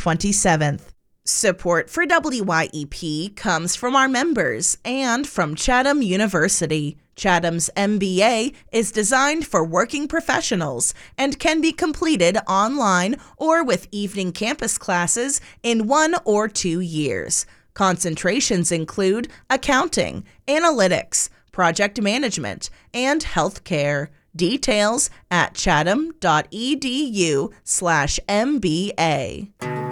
27th. Support for WYEP comes from our members and from Chatham University. Chatham's MBA is designed for working professionals and can be completed online or with evening campus classes in 1 or 2 years. Concentrations include accounting, analytics, project management, and healthcare. Details at chatham.edu/MBA.